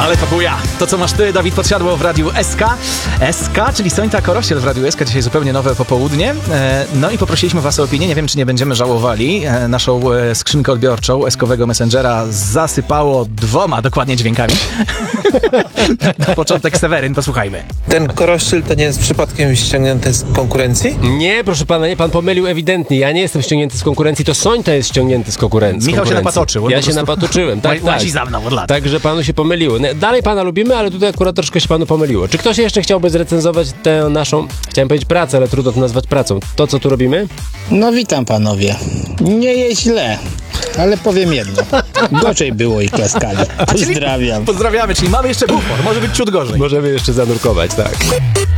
Ale to buja. To, co masz ty, Dawid Podsiadło w Radiu SK. SK, czyli Sońta Korosiel w Radiu SK. Dzisiaj zupełnie nowe popołudnie. No i poprosiliśmy was o opinię. Nie wiem, czy nie będziemy żałowali. Naszą skrzynkę odbiorczą S-kowego Messengera zasypało 2 dokładnie dźwiękami. Na początek Seweryn, posłuchajmy. Ten Korosiel to nie jest przypadkiem ściągnięty z konkurencji? Nie, proszę pana, nie, pan pomylił ewidentnie. Ja nie jestem ściągnięty z konkurencji, to Sońta jest ściągnięty z konkurencji. Michał się napatoczył. Ja się napatoczyłem, tak. Łazi za mną od lat. Także panu się pomyliło. Dalej pana lubimy, ale tutaj akurat troszkę się panu pomyliło. Czy ktoś jeszcze chciałby zrecenzować tę naszą, chciałem powiedzieć pracę, ale trudno to nazwać pracą. To, co tu robimy? No witam panowie. Nie jest źle, ale powiem jedno. Gorzej było i klaskali. Pozdrawiam. Pozdrawiamy, czyli mamy jeszcze bufor. Może być ciut gorzej. Możemy jeszcze zanurkować, tak.